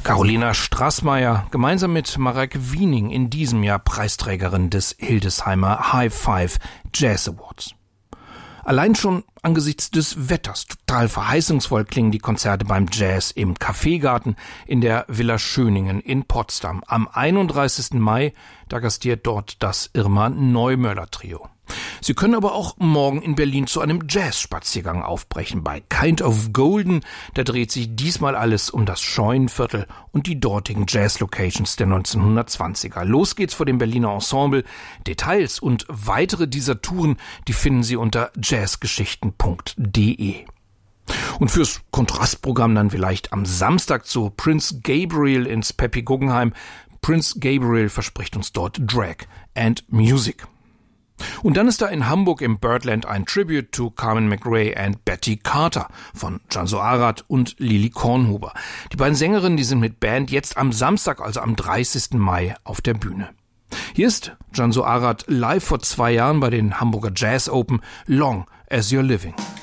Carolina Straßmeier, gemeinsam mit Mareike Wiening, in diesem Jahr Preisträgerin des Hildesheimer High Five Jazz Awards. Allein schon angesichts des Wetters total verheißungsvoll klingen die Konzerte beim Jazz im Kaffeegarten in der Villa Schöningen in Potsdam. Am 31. Mai, da gastiert dort das Irma Neumöller Trio. Sie können aber auch morgen in Berlin zu einem Jazz-Spaziergang aufbrechen. Bei Kind of Golden, da dreht sich diesmal alles um das Scheunenviertel und die dortigen Jazz-Locations der 1920er. Los geht's vor dem Berliner Ensemble. Details und weitere dieser Touren, die finden Sie unter jazzgeschichten.de. Und fürs Kontrastprogramm dann vielleicht am Samstag zu Prince Gabriel ins Peppi Guggenheim. Prince Gabriel verspricht uns dort Drag and Music. Und dann ist da in Hamburg im Birdland ein Tribute to Carmen McRae and Betty Carter von Canso Arad und Lili Kornhuber. Die beiden Sängerinnen, die sind mit Band jetzt am Samstag, also am 30. Mai, auf der Bühne. Hier ist Canso Arad live vor 2 Jahren bei den Hamburger Jazz Open, Long as You're Living.